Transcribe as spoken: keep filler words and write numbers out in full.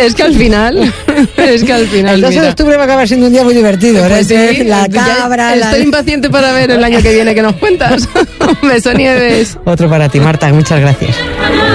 Es que al final, es que al final, el doce mira. de octubre va a acabar siendo un día muy divertido. Pues sí, la ya cabra, estoy la... impaciente para ver el año que viene que nos cuentas. Un beso, Nieves. Otro para ti, Marta, muchas gracias.